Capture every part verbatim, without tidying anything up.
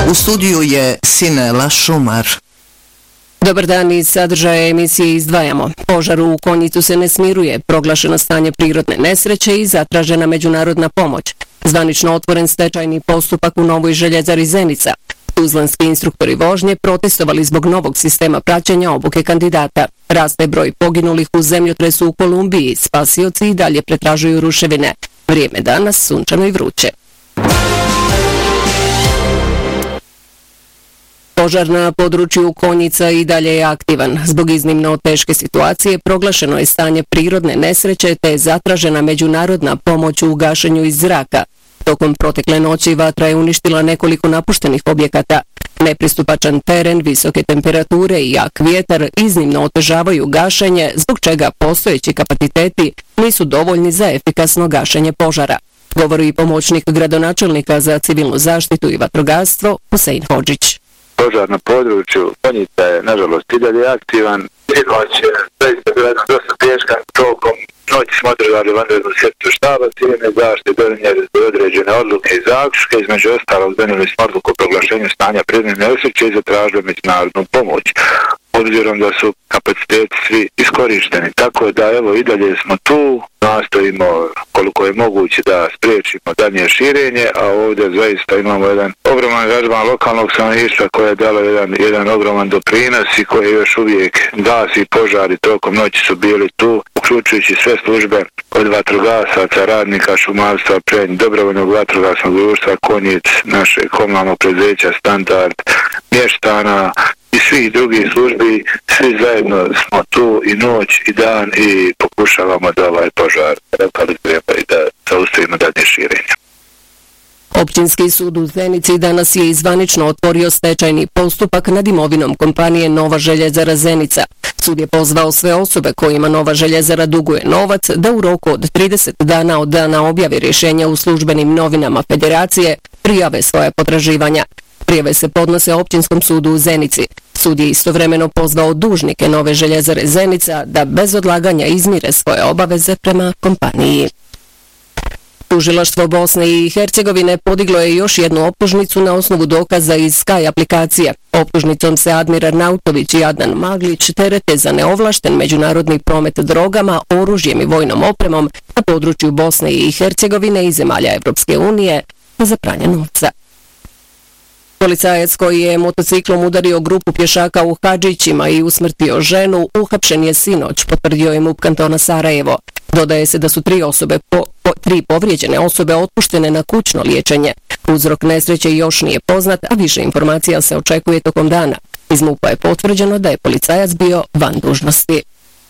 U studiju je Sinela Šumar. Dobar dan, iz sadržaja emisije izdvajamo. Požar u Konjicu se ne smiruje, proglašeno stanje prirodne nesreće i zatražena međunarodna pomoć. Zvanično otvoren stečajni postupak u Novoj željezari Zenica. Tuzlanski instruktori vožnje protestovali zbog novog sistema praćenja obuke kandidata. Raste broj poginulih u zemljotresu u Kolumbiji, spasioci i dalje pretražuju ruševine. Vrijeme danas sunčano i vruće. Požar na području Konjica i dalje je aktivan. Zbog iznimno teške situacije proglašeno je stanje prirodne nesreće te je zatražena međunarodna pomoć u gašenju iz zraka. Tokom protekle noći vatra je uništila nekoliko napuštenih objekata. Nepristupačan teren, visoke temperature i jak vjetar iznimno otežavaju gašenje, zbog čega postojeći kapaciteti nisu dovoljni za efikasno gašenje požara. Govori i pomoćnik gradonačelnika za civilnu zaštitu i vatrogastvo Husein Hodžić. Požar na području Konjica je nažalost i dalje aktivan. Noć je zaista bila jedna dosta teška. Tokom noći smo održali vanrednu sjednicu štaba civilne zaštite, donijeli određene odluke i zaključke. Između ostalog donijeli smo odluku o proglašenju stanja prirodne nesreće i zatražili međunarodnu pomoć. Obzirom da su kapaciteti svi iskorišteni, tako da evo i dalje smo tu, nastojimo koliko je moguće da spriječimo dalje širenje, a ovdje zaista imamo jedan ogroman angažman lokalnog stanovništva koje je dalo jedan, jedan ogroman doprinos i koje još uvijek gasi požari. Tokom noći su bili tu, uključujući sve službe od vatrogasaca, radnika šumarstva, prednj, dobrovoljnog vatrogasnog društva Konjic, naše komunalnog preduzeća Standard, mještana i svih drugih službi. Svi zajedno smo tu i noć i dan i pokušavamo da ovaj požar lokalizujemo i da zaustavimo dalje širenje. Općinski sud u Zenici danas je izvanično otvorio stečajni postupak nad imovinom kompanije Nova željezara Zenica. Sud je pozvao sve osobe kojima Nova željezara duguje novac da u roku od trideset dana od dana objave rješenja u službenim novinama Federacije prijave svoje potraživanja. Prijave se podnose Općinskom sudu u Zenici. Sud je istovremeno pozvao dužnike Nove željezare Zenica da bez odlaganja izmire svoje obaveze prema kompaniji. Tužilaštvo Bosne i Hercegovine podiglo je još jednu optužnicu na osnovu dokaza iz Sky aplikacije. Optužnicom se Admir Arnautović i Adnan Maglić terete za neovlašten međunarodni promet drogama, oružjem i vojnom opremom na području Bosne i Hercegovine i zemalja Evropske unije za pranje novca. Policajac koji je motociklom udario grupu pješaka u Hadžićima i usmrtio ženu, uhapšen je sinoć, potvrdio je MUP kantona Sarajevo. Dodaje se da su tri osobe, po, po, tri povrijeđene osobe otpuštene na kućno liječenje. Uzrok nesreće još nije poznat, a više informacija se očekuje tokom dana. Iz MUP-a je potvrđeno da je policajac bio van dužnosti.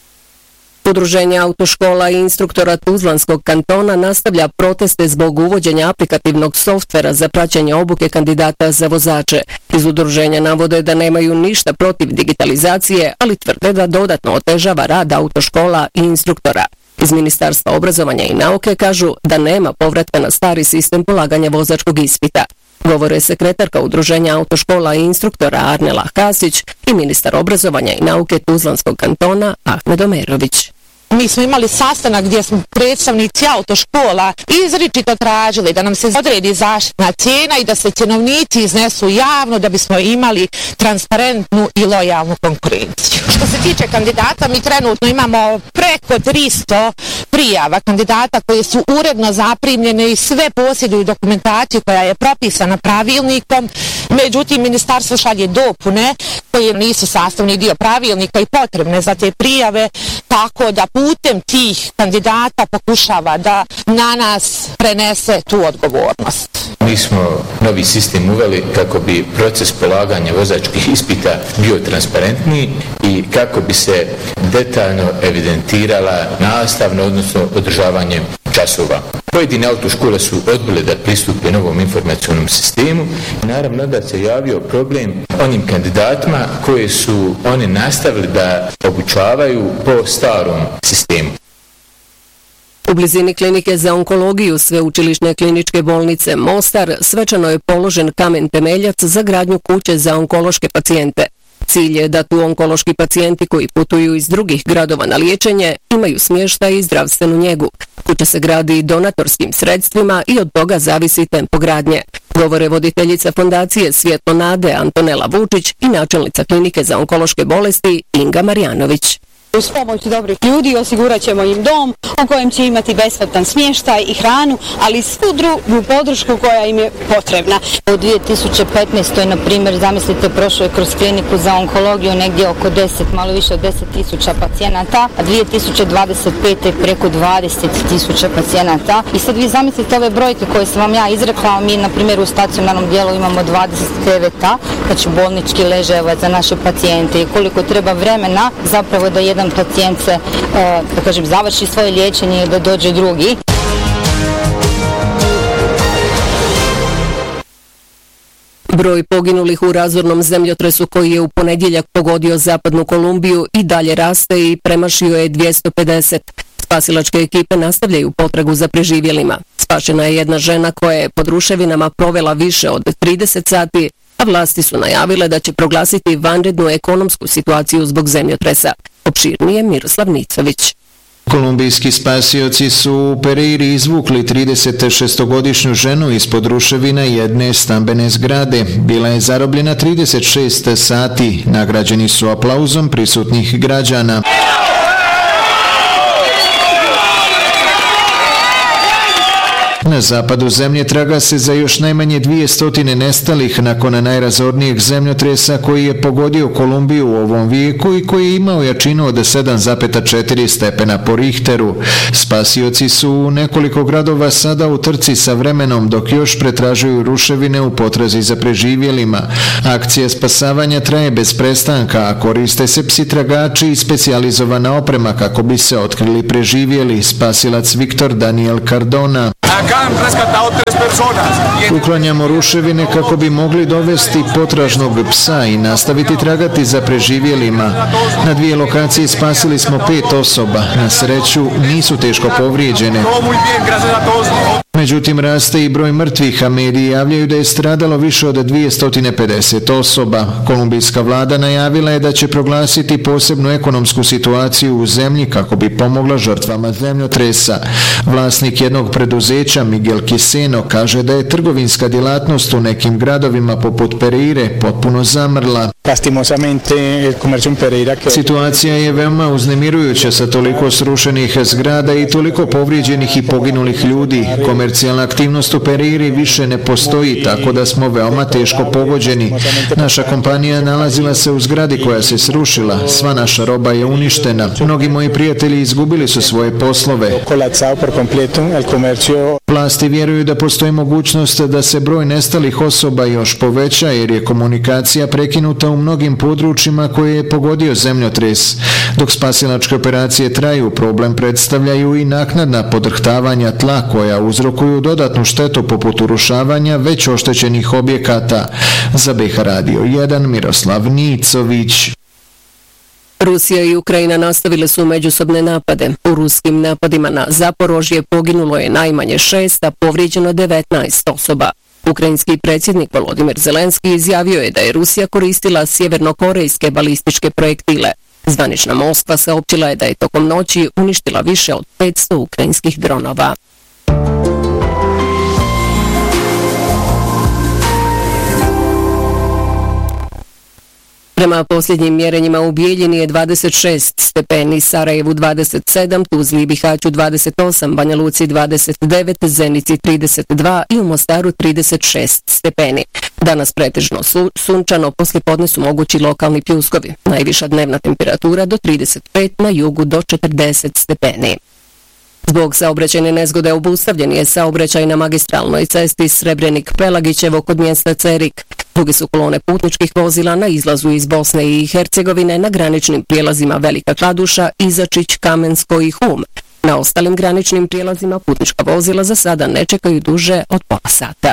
Udruženje autoškola i instruktora Tuzlanskog kantona nastavlja proteste zbog uvođenja aplikativnog softvera za praćenje obuke kandidata za vozače. Iz udruženja navode da nemaju ništa protiv digitalizacije, ali tvrde da dodatno otežava rad autoškola i instruktora. Iz Ministarstva obrazovanja i nauke kažu da nema povratka na stari sistem polaganja vozačkog ispita. Govore sekretarka Udruženja autoškola i instruktora Arnela Hasić i ministar obrazovanja i nauke Tuzlanskog kantona Ahmed Omerović. Mi smo imali sastanak gdje smo predstavnici autoškola izričito tražili da nam se odredi zaštitna cijena i da se cjenovnici iznesu javno da bismo imali transparentnu i lojalnu konkurenciju. Što se tiče kandidata, mi trenutno imamo preko tristo prijava kandidata koje su uredno zaprimljene i sve posjeduju dokumentaciju koja je propisana pravilnikom. Međutim, ministarstvo šalje dopune koje nisu sastavni dio pravilnika i potrebne za te prijave, tako da putem tih kandidata pokušava da na nas prenese tu odgovornost. Mi smo novi sistem uveli kako bi proces polaganja vozačkih ispita bio transparentniji i kako bi se detaljno evidentirala nastavno, odnosno održavanje časova. Pojedine autoškole su odbile da pristupe novom informacionom sistemu. Naravno da se javio problem onim kandidatima koje su oni nastavili da obučavaju po starom sistemu. U blizini klinike za onkologiju Sveučilišne kliničke bolnice Mostar svečano je položen kamen temeljac za gradnju kuće za onkološke pacijente. Cilj je da tu onkološki pacijenti koji putuju iz drugih gradova na liječenje imaju smještaj i zdravstvenu njegu. Kuća se gradi donatorskim sredstvima i od toga zavisi tempo gradnje. Govore voditeljica fondacije Svjetlo nade Antonela Vučić i načelnica klinike za onkološke bolesti Inga Marjanović. Uz pomoć dobrih ljudi osigurat ćemo im dom u kojem će imati besplatan smještaj i hranu, ali i svu drugu podršku koja im je potrebna. U dvije tisuće petnaestoj. na primjer, zamislite, prošlo je kroz kliniku za onkologiju negdje oko deset, malo više od deset tisuća pacijenata, a dvije tisuće dvadeset pete. preko dvadeset tisuća pacijenata. I sad vi zamislite ove brojke koje sam vam ja izrekla, mi na primjer u stacionarnom dijelu imamo dvadeset kreveta, znači bolnički ležajeva za naše pacijente i koliko treba vremena zapravo da jedan pacijent se, da kažem, završi svoje liječenje i da dođe drugi. Broj poginulih u razornom zemljotresu koji je u ponedjeljak pogodio zapadnu Kolumbiju i dalje raste i premašio je dvjesto pedeset. Spasilačke ekipe nastavljaju potragu za preživjelima. Spašena je jedna žena koja je pod ruševinama provela više od trideset sati, a vlasti su najavile da će proglasiti vanrednu ekonomsku situaciju zbog zemljotresa. Opširnije Miroslav Nicović. Kolumbijski spasioci su u Pereiri izvukli tridesetšestogodišnju ženu ispod ruševina jedne stambene zgrade. Bila je zarobljena trideset šest sati. Nagrađeni su aplauzom prisutnih građana. Na zapadu zemlje traga se za još najmanje dvije stotine nestalih nakon najrazornijeg zemljotresa koji je pogodio Kolumbiju u ovom vijeku i koji je imao jačinu od sedam zarez četiri stepena po Richteru. Spasioci su u nekoliko gradova sada u trci sa vremenom dok još pretražuju ruševine u potrazi za preživjelima. Akcija spasavanja traje bez prestanka, a koriste se psi tragači i specijalizovana oprema kako bi se otkrili preživjeli. Spasilac Viktor Daniel Cardona. Uklanjamo ruševine kako bi mogli dovesti potražnog psa i nastaviti tragati za preživjelima. Na dvije lokacije spasili smo pet osoba. Na sreću nisu teško povrijeđene. Međutim, raste i broj mrtvih, a mediji javljaju da je stradalo više od dvjesto pedeset osoba. Kolumbijska vlada najavila je da će proglasiti posebnu ekonomsku situaciju u zemlji kako bi pomogla žrtvama zemljotresa. Vlasnik jednog preduzeća, Miguel Quiseno, kaže da je trgovinska djelatnost u nekim gradovima poput Pereire potpuno zamrla. Situacija je veoma uznemirujuća sa toliko srušenih zgrada i toliko povrijeđenih i poginulih ljudi. Komercijalna aktivnost u Pereiri više ne postoji, tako da smo veoma teško pogođeni. Naša kompanija nalazila se u zgradi koja se srušila. Sva naša roba je uništena. Mnogi moji prijatelji izgubili su svoje poslove. Vlasti vjeruju da postoji mogućnost da se broj nestalih osoba još poveća jer je komunikacija prekinuta u mnogim područjima koje je pogodio zemljotres. Dok spasilačke operacije traju, problem predstavljaju i naknadna podrhtavanja tla koja uzrokuju dodatnu štetu poput urušavanja već oštećenih objekata. Za B H Radio jedan Miroslav Nicović. Rusija i Ukrajina nastavile su međusobne napade. U ruskim napadima na Zaporožje poginulo je najmanje šest, a povrijeđeno devetnaest osoba. Ukrajinski predsjednik Volodimir Zelenski izjavio je da je Rusija koristila sjevernokorejske balističke projektile. Zvanična Moskva saopćila je da je tokom noći uništila više od petsto ukrajinskih dronova. Prema posljednjim mjerenjima u Bijeljini je dvadeset šest stepeni, Sarajevu dvadeset sedam, Tuzli i Bihaću dvadeset osam, Banja Luci dvadeset devet, Zenici trideset dva i u Mostaru trideset šest stepeni. Danas pretežno su, sunčano, poslijepodne su mogući lokalni pljuskovi. Najviša dnevna temperatura do trideset pet, na jugu do četrdeset stepeni. Zbog saobraćajne nezgode obustavljen je saobraćaj na magistralnoj cesti Srebrenik-Pelagićevo kod mjesta Cerik. Duge su kolone putničkih vozila na izlazu iz Bosne i Hercegovine na graničnim prijelazima Velika Kladuša, Izačić, Kamensko i Hum. Na ostalim graničnim prijelazima putnička vozila za sada ne čekaju duže od pola sata.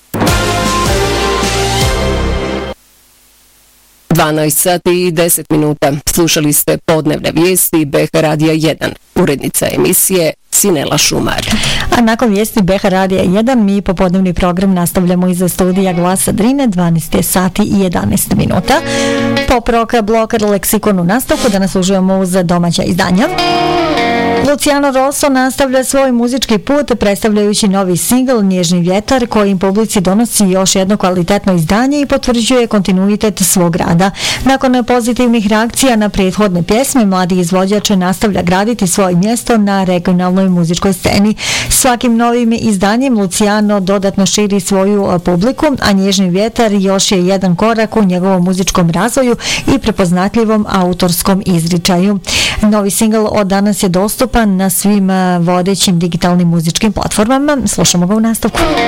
dvanaest sati i deset minuta. Slušali ste podnevne vijesti B H Radija jedan. Urednica emisije Sinela Šumar. A nakon vijesti B H Radija jedan mi popodnevni program nastavljamo iza studija Glasa Drine, dvanaest sati i jedanaest minuta. Po proka bloka leksikonu nastavku danas uživamo uz domaća izdanja. Luciano Rosso nastavlja svoj muzički put predstavljajući novi singl Nježni vjetar kojim publici donosi još jedno kvalitetno izdanje i potvrđuje kontinuitet svog rada. Nakon pozitivnih reakcija na prethodne pjesme, mladi izvođač nastavlja graditi svoje mjesto na regionalnoj muzičkoj sceni. Svakim novim izdanjem Luciano dodatno širi svoju publiku, a Nježni vjetar još je jedan korak u njegovom muzičkom razvoju i prepoznatljivom autorskom izričaju. Novi singl od danas je dostupan na svim vodećim digitalnim muzičkim platformama. Slušamo ga u nastavku.